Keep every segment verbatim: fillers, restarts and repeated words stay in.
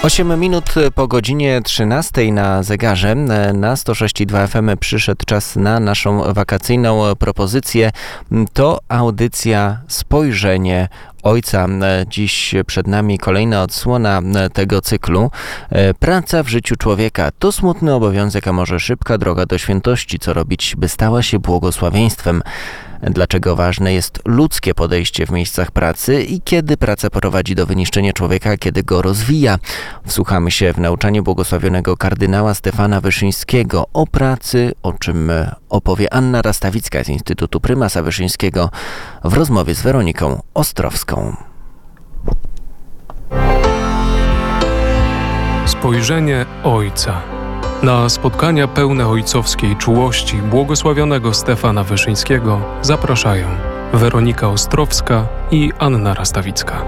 osiem minut po godzinie trzynastej na zegarze. Na sto sześć i dwa F M przyszedł czas na naszą wakacyjną propozycję. To audycja Spojrzenie Ojca. Dziś przed nami kolejna odsłona tego cyklu. Praca w życiu człowieka to smutny obowiązek, a może szybka droga do świętości. Co robić, by stała się błogosławieństwem? Dlaczego ważne jest ludzkie podejście w miejscach pracy i kiedy praca prowadzi do wyniszczenia człowieka, a kiedy go rozwija? Wsłuchamy się w nauczanie błogosławionego kardynała Stefana Wyszyńskiego o pracy, o czym opowie Anna Rastawicka z Instytutu Prymasa Wyszyńskiego w rozmowie z Weroniką Ostrowską. Spojrzenie Ojca. Na spotkania pełne ojcowskiej czułości błogosławionego Stefana Wyszyńskiego zapraszają Weronika Ostrowska i Anna Rastawicka.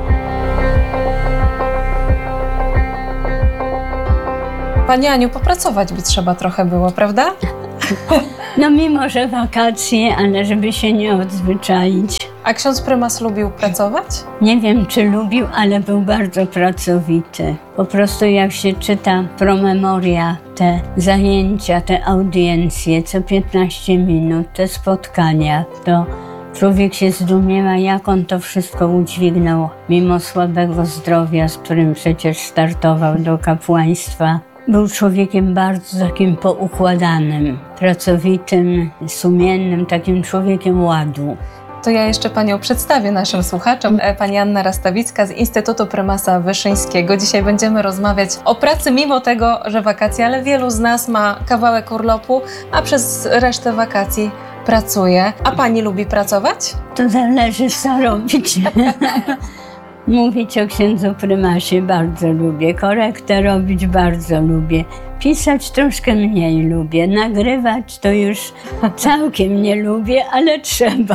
Pani Aniu, popracować by trzeba trochę było, prawda? No mimo, że wakacje, ale żeby się nie odzwyczaić. A ksiądz prymas lubił pracować? Nie wiem, czy lubił, ale był bardzo pracowity. Po prostu jak się czyta promemoria, te zajęcia, te audiencje, co piętnaście minut, te spotkania, to człowiek się zdumiewa, jak on to wszystko udźwignął, mimo słabego zdrowia, z którym przecież startował do kapłaństwa. Był człowiekiem bardzo takim poukładanym, pracowitym, sumiennym, takim człowiekiem ładu. To ja jeszcze Panią przedstawię naszym słuchaczom. Pani Anna Rastawicka z Instytutu Prymasa Wyszyńskiego. Dzisiaj będziemy rozmawiać o pracy, mimo tego, że wakacje, ale wielu z nas ma kawałek urlopu, a przez resztę wakacji pracuje. A Pani lubi pracować? To zależy, co robić. Mówić o księdzu prymasie bardzo lubię, korektę robić bardzo lubię, pisać troszkę mniej lubię, nagrywać to już całkiem nie lubię, ale trzeba.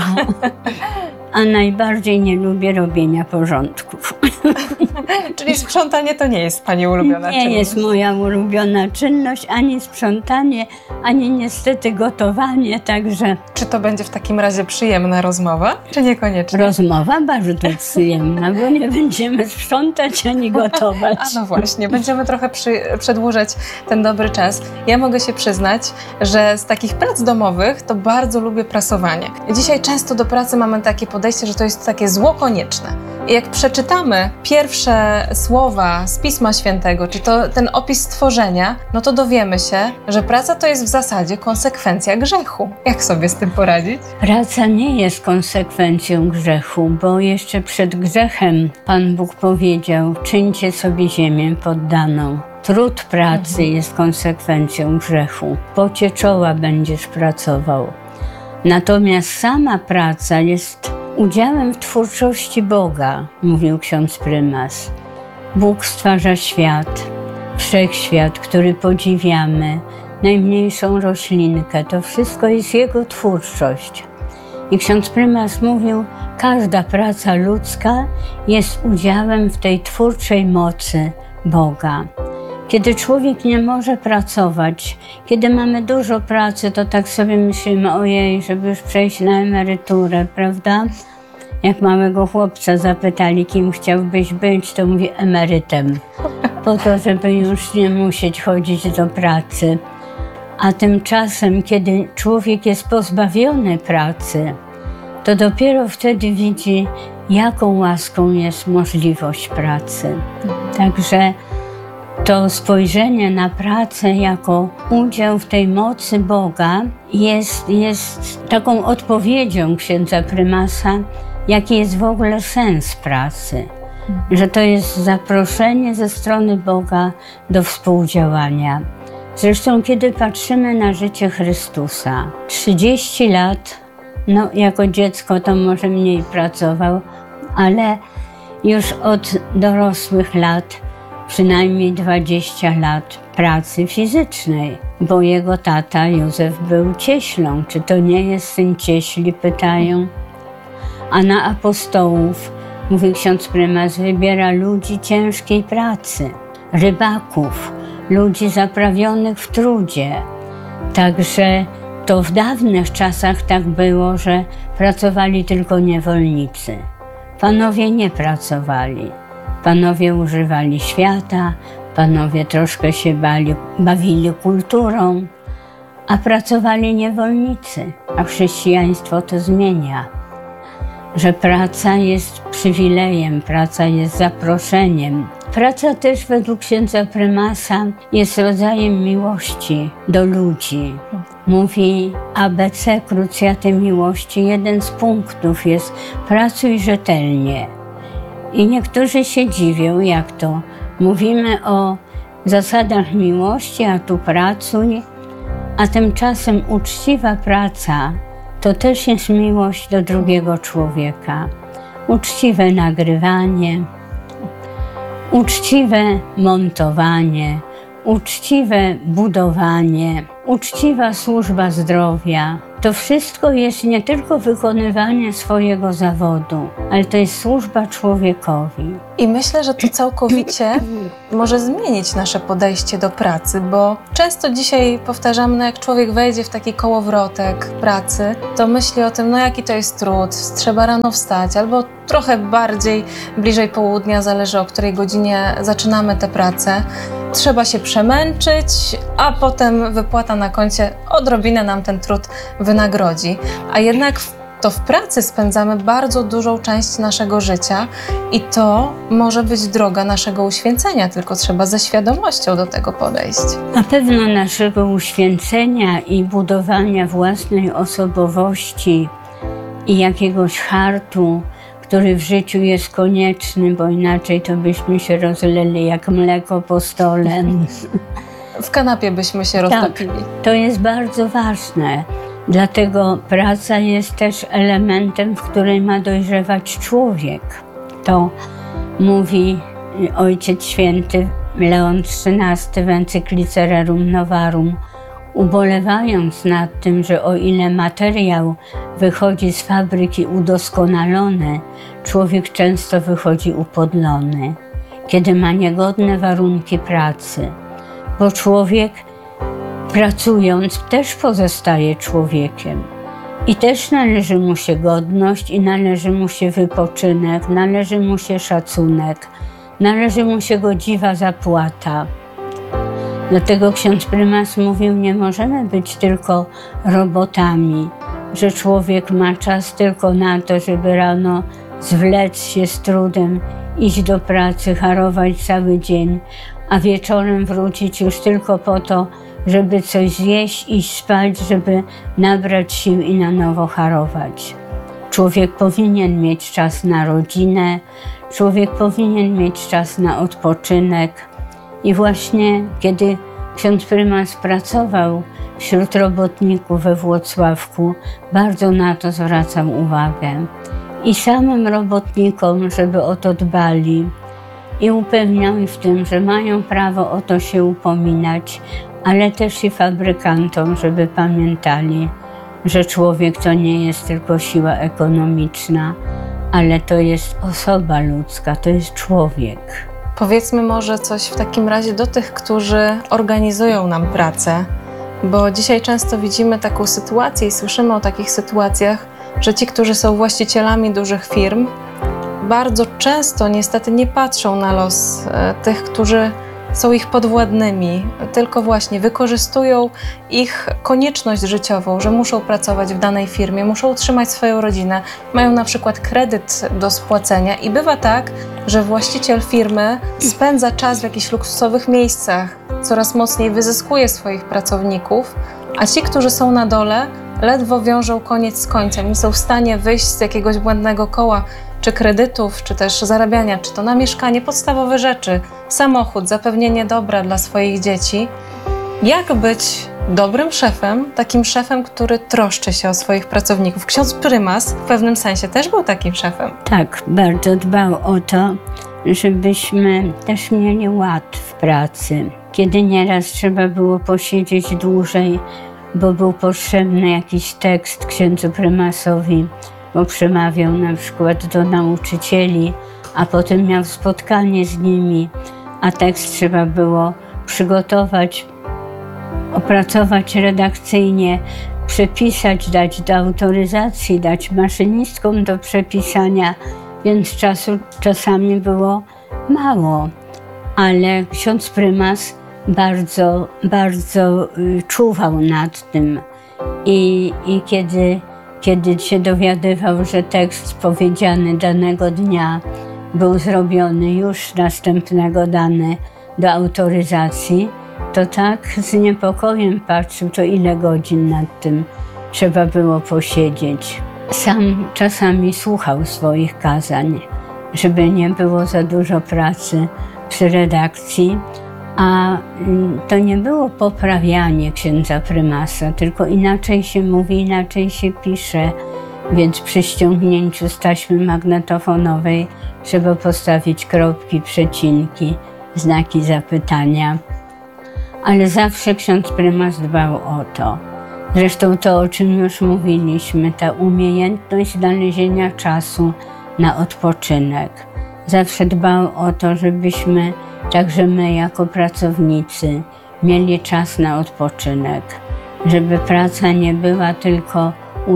A najbardziej nie lubię robienia porządków. Czyli sprzątanie to nie jest Pani ulubiona nie czynność? Nie jest moja ulubiona czynność, ani sprzątanie, ani niestety gotowanie, także... Czy to będzie w takim razie przyjemna rozmowa, czy niekoniecznie? Rozmowa bardzo przyjemna, bo nie będziemy sprzątać ani gotować. A no właśnie, będziemy trochę przy, przedłużać ten dobry czas. Ja mogę się przyznać, że z takich prac domowych to bardzo lubię prasowanie. Dzisiaj często do pracy mamy takie podejście, że to jest takie zło konieczne. I jak przeczytamy pierwsze słowa z Pisma Świętego, czy to ten opis stworzenia, no to dowiemy się, że praca to jest w zasadzie konsekwencja grzechu. Jak sobie z tym poradzić? Praca nie jest konsekwencją grzechu, bo jeszcze przed grzechem Pan Bóg powiedział: czyńcie sobie ziemię poddaną. Trud pracy mhm. jest konsekwencją grzechu. W pocie czoła będziesz pracował. Natomiast sama praca jest udziałem w twórczości Boga, mówił ksiądz prymas. Bóg stwarza świat, wszechświat, który podziwiamy, najmniejszą roślinkę. To wszystko jest Jego twórczość. I ksiądz prymas mówił, każda praca ludzka jest udziałem w tej twórczej mocy Boga. Kiedy człowiek nie może pracować, kiedy mamy dużo pracy, to tak sobie myślimy, ojej, żeby już przejść na emeryturę, prawda? Jak małego chłopca zapytali, kim chciałbyś być, to mówi emerytem. Po to, żeby już nie musieć chodzić do pracy. A tymczasem, kiedy człowiek jest pozbawiony pracy, to dopiero wtedy widzi, jaką łaską jest możliwość pracy. Także to spojrzenie na pracę jako udział w tej mocy Boga jest, jest taką odpowiedzią księdza prymasa, jaki jest w ogóle sens pracy. Że to jest zaproszenie ze strony Boga do współdziałania. Zresztą kiedy patrzymy na życie Chrystusa, trzydzieści lat, no jako dziecko to może mniej pracował, ale już od dorosłych lat przynajmniej dwadzieścia lat pracy fizycznej, bo jego tata Józef był cieślą. Czy to nie jest syn cieśli, pytają. A na apostołów, mówi ksiądz prymas, wybiera ludzi ciężkiej pracy, rybaków, ludzi zaprawionych w trudzie. Także to w dawnych czasach tak było, że pracowali tylko niewolnicy. Panowie nie pracowali. Panowie używali świata, Panowie troszkę się bali, bawili kulturą, a pracowali niewolnicy, a chrześcijaństwo to zmienia. Że praca jest przywilejem, praca jest zaproszeniem. Praca też według księdza prymasa jest rodzajem miłości do ludzi. Mówi A B C Cruciate Miłości, jeden z punktów jest pracuj rzetelnie. I niektórzy się dziwią, jak to mówimy o zasadach miłości, a tu pracuj, a tymczasem uczciwa praca to też jest miłość do drugiego człowieka. Uczciwe nagrywanie, uczciwe montowanie, uczciwe budowanie, uczciwa służba zdrowia. To wszystko jest nie tylko wykonywanie swojego zawodu, ale to jest służba człowiekowi. I myślę, że to całkowicie może zmienić nasze podejście do pracy, bo często dzisiaj powtarzamy, no jak człowiek wejdzie w taki kołowrotek pracy, to myśli o tym, no jaki to jest trud, trzeba rano wstać, albo trochę bardziej, bliżej południa, zależy o której godzinie zaczynamy tę pracę. Trzeba się przemęczyć, a potem wypłata na koncie odrobinę nam ten trud wynagrodzi. A jednak to w pracy spędzamy bardzo dużą część naszego życia i to może być droga naszego uświęcenia, tylko trzeba ze świadomością do tego podejść. Na pewno naszego uświęcenia i budowania własnej osobowości i jakiegoś hartu, który w życiu jest konieczny, bo inaczej to byśmy się rozleli jak mleko po stole. W kanapie byśmy się roztopili. Tak, to jest bardzo ważne. Dlatego praca jest też elementem, w którym ma dojrzewać człowiek. To mówi Ojciec Święty Leon trzynasty w encyklice Rerum Novarum, ubolewając nad tym, że o ile materiał wychodzi z fabryki udoskonalony, człowiek często wychodzi upodlony, kiedy ma niegodne warunki pracy. Bo człowiek pracując też pozostaje człowiekiem. I też należy mu się godność, i należy mu się wypoczynek, należy mu się szacunek, należy mu się godziwa zapłata. Dlatego ksiądz prymas mówił, nie możemy być tylko robotami, że człowiek ma czas tylko na to, żeby rano zwlec się z trudem, iść do pracy, harować cały dzień, a wieczorem wrócić już tylko po to, żeby coś zjeść, iść spać, żeby nabrać sił i na nowo harować. Człowiek powinien mieć czas na rodzinę, człowiek powinien mieć czas na odpoczynek. I właśnie kiedy ksiądz prymas pracował wśród robotników we Włocławku, bardzo na to zwracał uwagę. I samym robotnikom, żeby o to dbali i upewniał ich w tym, że mają prawo o to się upominać, ale też i fabrykantom, żeby pamiętali, że człowiek to nie jest tylko siła ekonomiczna, ale to jest osoba ludzka, to jest człowiek. Powiedzmy może coś w takim razie do tych, którzy organizują nam pracę, bo dzisiaj często widzimy taką sytuację i słyszymy o takich sytuacjach, że ci, którzy są właścicielami dużych firm, bardzo często niestety nie patrzą na los e, tych, którzy są ich podwładnymi, tylko właśnie wykorzystują ich konieczność życiową, że muszą pracować w danej firmie, muszą utrzymać swoją rodzinę, mają na przykład kredyt do spłacenia i bywa tak, że właściciel firmy spędza czas w jakichś luksusowych miejscach, coraz mocniej wyzyskuje swoich pracowników, a ci, którzy są na dole, ledwo wiążą koniec z końcem, nie są w stanie wyjść z jakiegoś błędnego koła, czy kredytów, czy też zarabiania, czy to na mieszkanie, podstawowe rzeczy, samochód, zapewnienie dobra dla swoich dzieci. Jak być dobrym szefem, takim szefem, który troszczy się o swoich pracowników? Ksiądz prymas w pewnym sensie też był takim szefem. Tak, bardzo dbał o to, żebyśmy też mieli ład w pracy. Kiedy nieraz trzeba było posiedzieć dłużej, bo był potrzebny jakiś tekst księdzu prymasowi, bo przemawiał na przykład do nauczycieli, a potem miał spotkanie z nimi, a tekst trzeba było przygotować, opracować redakcyjnie, przepisać, dać do autoryzacji, dać maszynistkom do przepisania, więc czasu czasami było mało. ale ksiądz prymas bardzo, bardzo y, czuwał nad tym. I, i kiedy, kiedy się dowiadywał, że tekst powiedziany danego dnia był zrobiony, już następnego dany do autoryzacji, to tak z niepokojem patrzył, to ile godzin nad tym trzeba było posiedzieć. Sam czasami słuchał swoich kazań, żeby nie było za dużo pracy przy redakcji, a to nie było poprawianie księdza prymasa, tylko inaczej się mówi, inaczej się pisze, więc przy ściągnięciu z taśmy magnetofonowej trzeba postawić kropki, przecinki, znaki zapytania. Ale zawsze ksiądz prymas dbał o to. Zresztą to, o czym już mówiliśmy, ta umiejętność znalezienia czasu na odpoczynek. Zawsze dbał o to, żebyśmy, także my jako pracownicy, mieli czas na odpoczynek. Żeby praca nie była tylko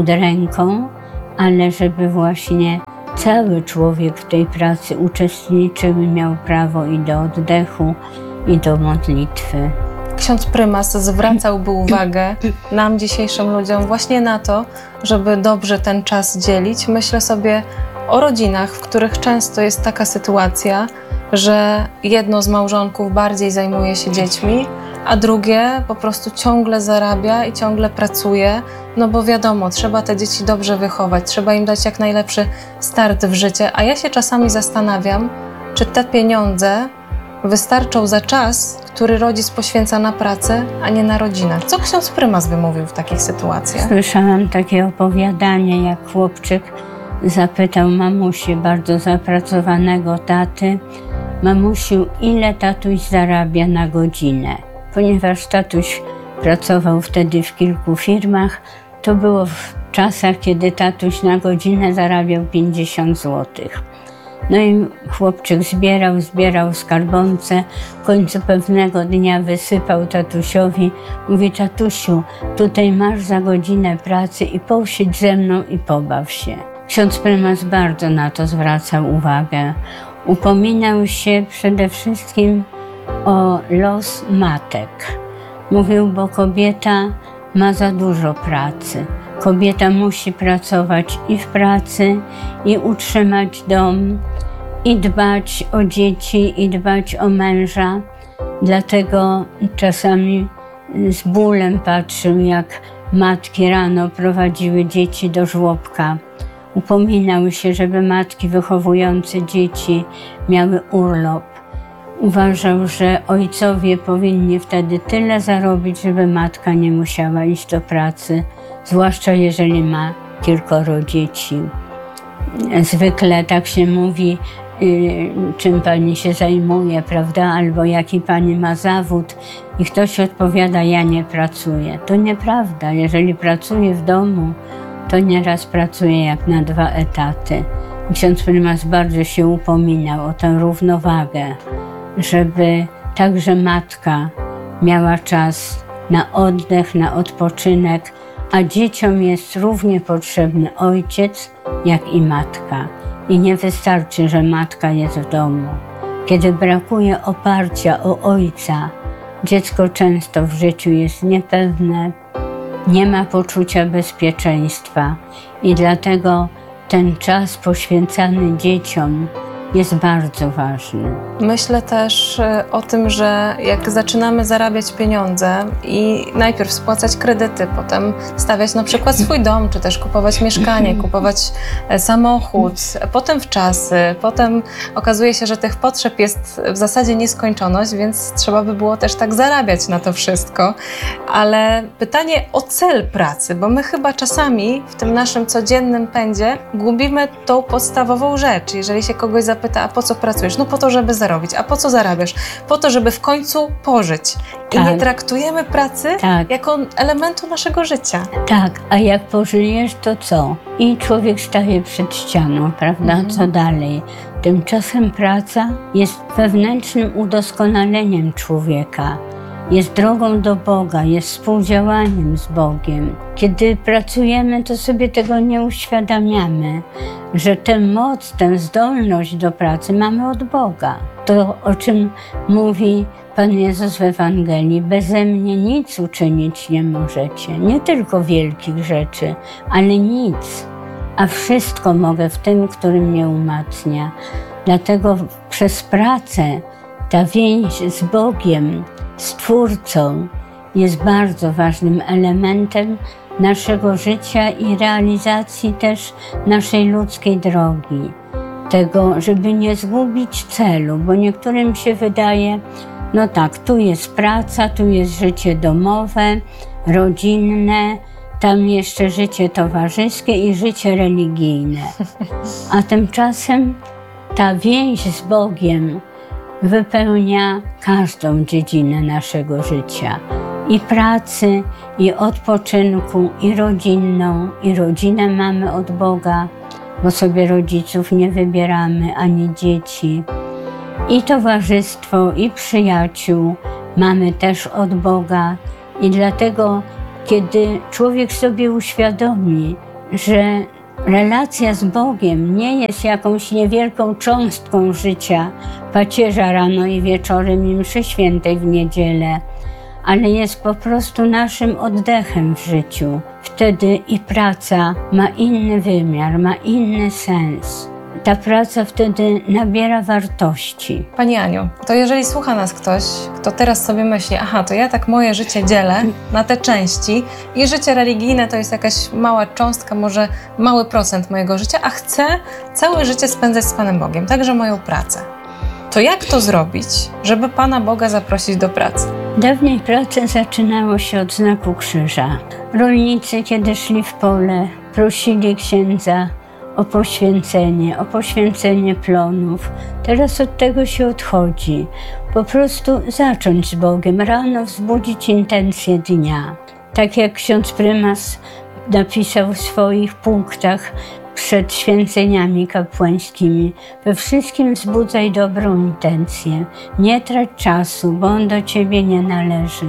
udręką, ale żeby właśnie cały człowiek w tej pracy uczestniczył i miał prawo i do oddechu, i do modlitwy. Ksiądz prymas zwracałby uwagę nam, dzisiejszym ludziom, właśnie na to, żeby dobrze ten czas dzielić. Myślę sobie o rodzinach, w których często jest taka sytuacja, że jedno z małżonków bardziej zajmuje się dziećmi, a drugie po prostu ciągle zarabia i ciągle pracuje, no bo wiadomo, trzeba te dzieci dobrze wychować, trzeba im dać jak najlepszy start w życie. A ja się czasami zastanawiam, czy te pieniądze wystarczą za czas, który rodzic poświęca na pracę, a nie na rodzinę. Co ksiądz prymas by mówił w takich sytuacjach? Słyszałam takie opowiadanie, jak chłopczyk zapytał mamusię, bardzo zapracowanego taty: mamusiu, ile tatuś zarabia na godzinę? Ponieważ tatuś pracował wtedy w kilku firmach, to było w czasach, kiedy tatuś na godzinę zarabiał pięćdziesiąt złotych. No i chłopczyk zbierał, zbierał skarbonce, w końcu pewnego dnia wysypał tatusiowi, mówi: tatusiu, tutaj masz za godzinę pracy i posiedź ze mną i pobaw się. Ksiądz prymas bardzo na to zwracał uwagę. Upominał się przede wszystkim o los matek. Mówił, bo kobieta ma za dużo pracy. Kobieta musi pracować i w pracy, i utrzymać dom, i dbać o dzieci, i dbać o męża. Dlatego czasami z bólem patrzył, jak matki rano prowadziły dzieci do żłobka. Upominał się, żeby matki wychowujące dzieci miały urlop. Uważał, że ojcowie powinni wtedy tyle zarobić, żeby matka nie musiała iść do pracy, zwłaszcza jeżeli ma kilkoro dzieci. Zwykle tak się mówi, yy, czym pani się zajmuje, prawda, albo jaki pani ma zawód, i ktoś odpowiada: ja nie pracuję. To nieprawda. Jeżeli pracuje w domu, to nieraz pracuje jak na dwa etaty. Ksiądz prymas bardzo się upominał o tę równowagę, żeby także matka miała czas na oddech, na odpoczynek, a dzieciom jest równie potrzebny ojciec, jak i matka. I nie wystarczy, że matka jest w domu. Kiedy brakuje oparcia o ojca, dziecko często w życiu jest niepewne, nie ma poczucia bezpieczeństwa i dlatego ten czas poświęcany dzieciom jest bardzo ważny. Myślę też o tym, że jak zaczynamy zarabiać pieniądze i najpierw spłacać kredyty, potem stawiać na przykład swój dom, czy też kupować mieszkanie, kupować samochód, potem wczasy, potem okazuje się, że tych potrzeb jest w zasadzie nieskończoność, więc trzeba by było też tak zarabiać na to wszystko. Ale pytanie o cel pracy, bo my chyba czasami w tym naszym codziennym pędzie gubimy tą podstawową rzecz. Jeżeli się kogoś zapyta, a po co pracujesz? No po to, żeby zarobić. A po co zarabiasz? Po to, żeby w końcu pożyć. I Tak. nie traktujemy pracy Tak. jako elementu naszego życia. Tak, a jak pożyjesz, to co? I człowiek staje przed ścianą, prawda? Mhm. Co dalej? Tymczasem praca jest wewnętrznym udoskonaleniem człowieka. Jest drogą do Boga, jest współdziałaniem z Bogiem. Kiedy pracujemy, to sobie tego nie uświadamiamy, że tę moc, tę zdolność do pracy mamy od Boga. To, o czym mówi Pan Jezus w Ewangelii, beze mnie nic uczynić nie możecie. Nie tylko wielkich rzeczy, ale nic. A wszystko mogę w tym, który mnie umacnia. Dlatego przez pracę ta więź z Bogiem, z Twórcą jest bardzo ważnym elementem naszego życia i realizacji też naszej ludzkiej drogi. Tego, żeby nie zgubić celu, bo niektórym się wydaje, no tak, tu jest praca, tu jest życie domowe, rodzinne, tam jeszcze życie towarzyskie i życie religijne. A tymczasem ta więź z Bogiem wypełnia każdą dziedzinę naszego życia. I pracy, i odpoczynku, i rodzinną, i rodzinę mamy od Boga, bo sobie rodziców nie wybieramy, ani dzieci. I towarzystwo, i przyjaciół mamy też od Boga. I dlatego, kiedy człowiek sobie uświadomi, że relacja z Bogiem nie jest jakąś niewielką cząstką życia, pacierza rano i wieczorem i mszy świętej w niedzielę, ale jest po prostu naszym oddechem w życiu. Wtedy i praca ma inny wymiar, ma inny sens. Ta praca wtedy nabiera wartości. Pani Aniu, to jeżeli słucha nas ktoś, kto teraz sobie myśli, aha, to ja tak moje życie dzielę na te części i życie religijne to jest jakaś mała cząstka, może mały procent mojego życia, a chcę całe życie spędzać z Panem Bogiem, także moją pracę. To jak to zrobić, żeby Pana Boga zaprosić do pracy? Dawniej pracę zaczynało się od znaku krzyża. Rolnicy, kiedy szli w pole, prosili księdza o poświęcenie, o poświęcenie plonów. Teraz od tego się odchodzi. Po prostu zacząć z Bogiem, rano wzbudzić intencję dnia. Tak jak ksiądz prymas napisał w swoich punktach przed święceniami kapłańskimi. We wszystkim wzbudzaj dobrą intencję. Nie trać czasu, bo on do ciebie nie należy.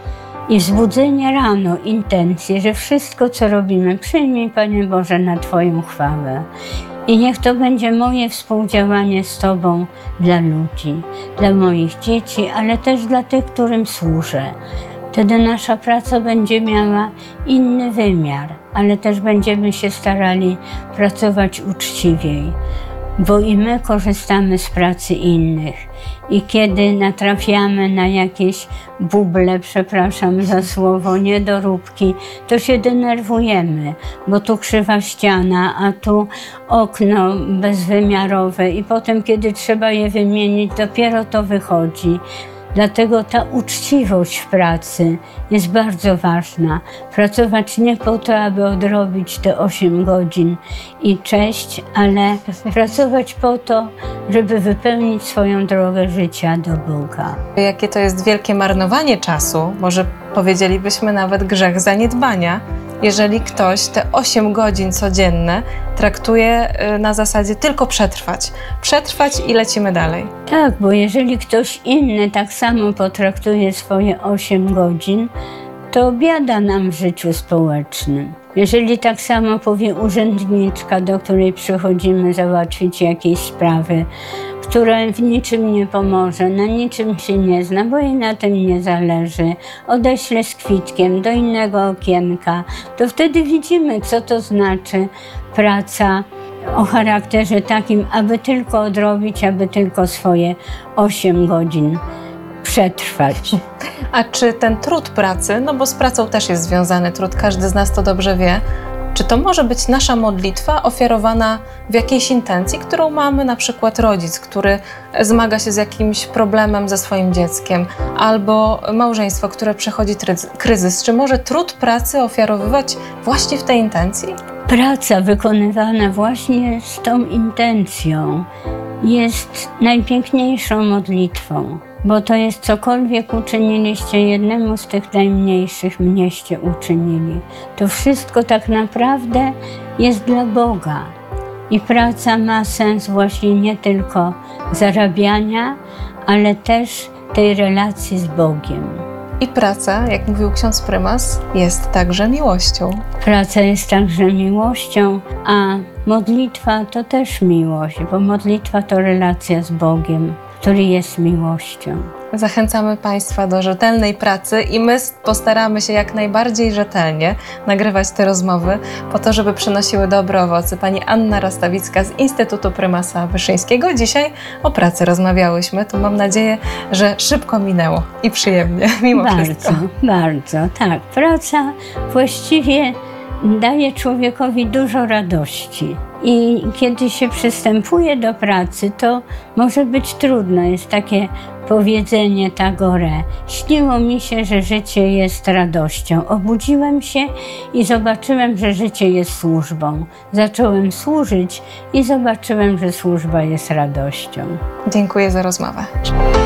I wzbudzenie rano, intencje, że wszystko, co robimy, przyjmij, Panie Boże, na Twoją chwałę. I niech to będzie moje współdziałanie z Tobą dla ludzi, dla moich dzieci, ale też dla tych, którym służę. Wtedy nasza praca będzie miała inny wymiar, ale też będziemy się starali pracować uczciwiej, bo i my korzystamy z pracy innych. I kiedy natrafiamy na jakieś buble, przepraszam za słowo, niedoróbki, to się denerwujemy, bo tu krzywa ściana, a tu okno bezwymiarowe i potem, kiedy trzeba je wymienić, dopiero to wychodzi. Dlatego ta uczciwość w pracy jest bardzo ważna. Pracować nie po to, aby odrobić te osiem godzin i cześć, ale pracować po to, żeby wypełnić swoją drogę życia do Boga. Jakie to jest wielkie marnowanie czasu, może powiedzielibyśmy nawet grzech zaniedbania, jeżeli ktoś te osiem godzin codzienne traktuje na zasadzie tylko przetrwać. Przetrwać i lecimy dalej. Tak, bo jeżeli ktoś inny tak samo potraktuje swoje osiem godzin, to biada nam w życiu społecznym. Jeżeli tak samo powie urzędniczka, do której przychodzimy załatwić jakieś sprawy, która w niczym nie pomoże, na niczym się nie zna, bo jej na tym nie zależy, odeślę z kwitkiem do innego okienka, to wtedy widzimy, co to znaczy praca o charakterze takim, aby tylko odrobić, aby tylko swoje osiem godzin przetrwać. A czy ten trud pracy, no bo z pracą też jest związany trud, każdy z nas to dobrze wie, czy to może być nasza modlitwa ofiarowana w jakiejś intencji, którą mamy na przykład rodzic, który zmaga się z jakimś problemem ze swoim dzieckiem, albo małżeństwo, które przechodzi kryzys. Czy może trud pracy ofiarowywać właśnie w tej intencji? Praca wykonywana właśnie z tą intencją jest najpiękniejszą modlitwą, bo to jest cokolwiek uczyniliście jednemu z tych najmniejszych, mnieście uczynili. To wszystko tak naprawdę jest dla Boga. I praca ma sens właśnie nie tylko zarabiania, ale też tej relacji z Bogiem. I praca, jak mówił ksiądz prymas, jest także miłością. Praca jest także miłością, a modlitwa to też miłość, bo modlitwa to relacja z Bogiem, który jest miłością. Zachęcamy Państwa do rzetelnej pracy i my postaramy się jak najbardziej rzetelnie nagrywać te rozmowy po to, żeby przynosiły dobre owoce. Pani Anna Rastawicka z Instytutu Prymasa Wyszyńskiego. Dzisiaj o pracy rozmawiałyśmy, to mam nadzieję, że szybko minęło i przyjemnie mimo bardzo, wszystko. Bardzo, tak. Praca właściwie daje człowiekowi dużo radości. I kiedy się przystępuje do pracy, to może być trudno. Jest takie powiedzenie Tagore. Śniło mi się, że życie jest radością. Obudziłem się i zobaczyłem, że życie jest służbą. Zacząłem służyć i zobaczyłem, że służba jest radością. Dziękuję za rozmowę.